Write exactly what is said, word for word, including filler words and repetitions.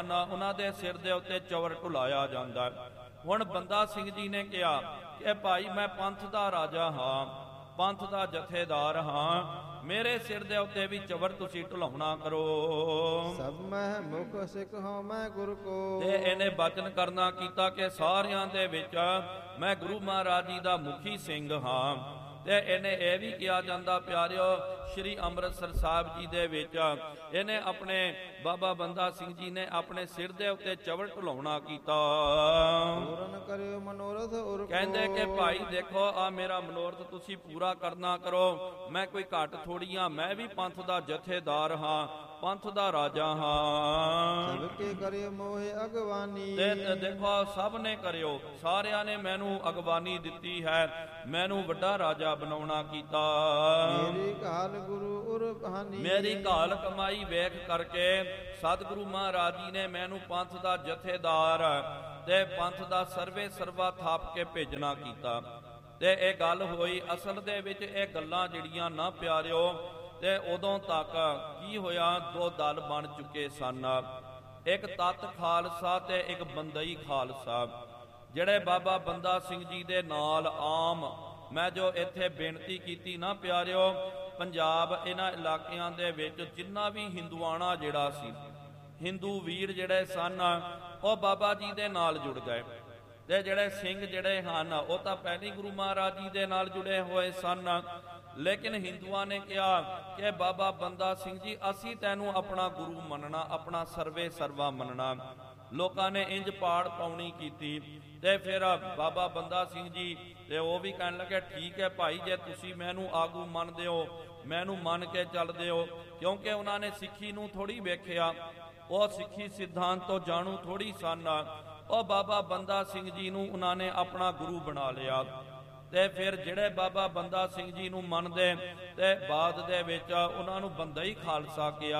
ਉਹਨਾਂ ਦੇ ਸਿਰ ਦੇ ਉੱਤੇ ਚਵਰ ਢੁਲਾਇਆ ਜਾਂਦਾ। ਹੁਣ ਬੰਦਾ ਸਿੰਘ ਜੀ ਨੇ ਕਿਹਾ ਕਿ ਭਾਈ ਮੈਂ ਪੰਥ ਦਾ ਰਾਜਾ ਹਾਂ, ਪੰਥ ਦਾ ਜਥੇਦਾਰ ਹਾਂ, ਮੇਰੇ ਸਿਰ ਦੇ ਉੱਤੇ ਵੀ ਚਵਰ ਤੁਸੀਂ ਢੁਲਾਉਣਾ ਕਰੋ। ਸਭ ਮਹਿ ਮੁਖ ਸਿੱਖ ਹਾਂ ਮੈਂ ਗੁਰ ਕੋ। ਤੇ ਇਹਨੇ ਬਚਨ ਕਰਨਾ ਕੀਤਾ ਕਿ ਸਾਰਿਆਂ ਦੇ ਵਿੱਚ ਮੈਂ ਗੁਰੂ ਮਹਾਰਾਜ ਜੀ ਦਾ ਮੁਖੀ ਸਿੰਘ ਹਾਂ। ਤੇ ਇਹਨੇ ਇਹ ਵੀ ਕਿਹਾ ਜਾਂਦਾ ਪਿਆਰਿਓ, ਸ਼੍ਰੀ ਅੰਮ੍ਰਿਤਸਰ ਸਾਹਿਬ ਜੀ ਦੇ ਵਿੱਚ ਇਹਨੇ ਆਪਣੇ ਬਾਬਾ ਬੰਦਾ ਸਿੰਘ ਜੀ ਨੇ ਆਪਣੇ ਸਿਰ ਦੇ ਉੱਤੇ ਚਵਰ ਢੁਲਾਉਣਾ ਕੀਤਾ। ਪੂਰਨ ਕਰਿਓ ਮਨੋਰਥ ਉਰ ਕੋ। ਕਹਿੰਦੇ ਕਿ ਭਾਈ ਦੇਖੋ ਆ ਮੇਰਾ ਮਨੋਰਥ ਤੁਸੀਂ ਪੂਰਾ ਕਰਨਾ ਕਰੋ, ਮੈਂ ਕੋਈ ਘੱਟ ਥੋੜੀ ਹਾਂ, ਮੈਂ ਵੀ ਪੰਥ ਦਾ ਜਥੇਦਾਰ ਹਾਂ, ਪੰਥ ਦਾ ਰਾਜਾ ਹਾਂ। ਸਭ ਕੇ ਕਰਿਓ ਮੋਹਿ ਅਗਵਾਨੀ। ਤੇ ਦੇਖੋ ਸਭ ਨੇ ਕਰਿਓ, ਸਾਰਿਆਂ ਨੇ ਮੈਨੂੰ ਅਗਵਾਨੀ ਦਿੱਤੀ ਹੈ, ਮੈਨੂੰ ਵੱਡਾ ਰਾਜਾ ਬਣਾਉਣਾ ਕੀਤਾ। ਮੇਰੀ ਘਾਲ ਗੁਰੂ ਉਰ ਬਹਾਨੀ। ਮੇਰੀ ਘਾਲ ਕਮਾਈ ਵੇਖ ਕਰਕੇ ਸਤਿਗੁਰੂ ਮਹਾਰਾਜ ਜੀ ਨੇ ਮੈਨੂੰ ਪੰਥ ਦਾ ਜਥੇਦਾਰ ਤੇ ਪੰਥ ਦਾ ਸਰਵੇ ਸਰਵਾ ਥਾਪ ਕੇ ਭੇਜਣਾ ਕੀਤਾ। ਤੇ ਇਹ ਗੱਲ ਹੋਈ ਅਸਲ ਦੇ ਵਿੱਚ ਇਹ ਗੱਲਾਂ ਜਿਹੜੀਆਂ ਨਾ ਪਿਆਰਿਓ, ਤੇ ਉਦੋਂ ਤੱਕ ਕੀ ਹੋਇਆ, ਦੋ ਦਲ ਬਣ ਚੁੱਕੇ ਸਨ, ਇੱਕ ਤਤ ਖਾਲਸਾ ਤੇ ਇੱਕ ਬੰਦਈ ਖਾਲਸਾ। ਜਿਹੜੇ ਬਾਬਾ ਬੰਦਾ ਸਿੰਘ ਜੀ ਦੇ ਨਾਲ ਆਮ ਮੈਂ ਜੋ ਇੱਥੇ ਬੇਨਤੀ ਕੀਤੀ ਨਾ ਪਿਆਰਿਓ, ਪੰਜਾਬ ਇਹਨਾਂ ਇਲਾਕਿਆਂ ਦੇ ਵਿੱਚ ਜਿੰਨਾ ਵੀ ਹਿੰਦੂਆਣਾ ਜਿਹੜਾ ਸੀ, ਹਿੰਦੂ ਵੀਰ ਜਿਹੜੇ ਸਨ ਉਹ ਬਾਬਾ ਜੀ ਦੇ ਨਾਲ ਜੁੜ ਗਏ। ਤੇ ਜਿਹੜੇ ਸਿੰਘ ਜਿਹੜੇ ਹਨ ਉਹ ਤਾਂ ਪਹਿਲੀ ਗੁਰੂ ਮਹਾਰਾਜ ਜੀ ਦੇ ਨਾਲ ਜੁੜੇ ਹੋਏ ਸਨ, ਲੇਕਿਨ ਹਿੰਦੂਆਂ ਨੇ ਕਿਹਾ ਕਿ ਬਾਬਾ ਬੰਦਾ ਸਿੰਘ ਜੀ ਅਸੀਂ ਤੈਨੂੰ ਆਪਣਾ ਗੁਰੂ ਮੰਨਣਾ, ਆਪਣਾ ਸਰਵੇ ਸਰਵਾ ਮੰਨਣਾ। ਲੋਕਾਂ ਨੇ ਇੰਜ ਪਾੜ ਪਾਉਣੀ ਕੀਤੀ। ਤੇ ਫਿਰ ਬਾਬਾ ਬੰਦਾ ਸਿੰਘ ਜੀ ਤੇ ਉਹ ਵੀ ਕਹਿਣ ਲੱਗੇ ਠੀਕ ਹੈ ਭਾਈ, ਜੇ ਤੁਸੀਂ ਮੈਨੂੰ ਆਗੂ ਮੰਨਦੇ ਹੋ, ਮੈਨੂੰ ਮੰਨ ਕੇ ਚੱਲਦੇ ਹੋ, ਕਿਉਂਕਿ ਉਹਨਾਂ ਨੇ ਸਿੱਖੀ ਨੂੰ ਥੋੜੀ ਵੇਖਿਆ, ਉਹ ਸਿੱਖੀ ਸਿਧਾਂਤ ਤੋਂ ਜਾਣੂ ਥੋੜੀ ਸਨ। ਉਹ ਬਾਬਾ ਬੰਦਾ ਸਿੰਘ ਜੀ ਨੂੰ ਉਹਨਾਂ ਨੇ ਆਪਣਾ ਗੁਰੂ ਬਣਾ ਲਿਆ। ਤੇ ਫਿਰ ਜਿਹੜੇ ਬਾਬਾ ਬੰਦਾ ਸਿੰਘ ਜੀ ਨੂੰ ਮੰਨਦੇ ਤੇ ਬਾਅਦ ਦੇ ਵਿੱਚ ਉਹਨਾਂ ਨੂੰ ਬੰਦਾ ਹੀ ਖਾਲਸਾ ਕਿਹਾ।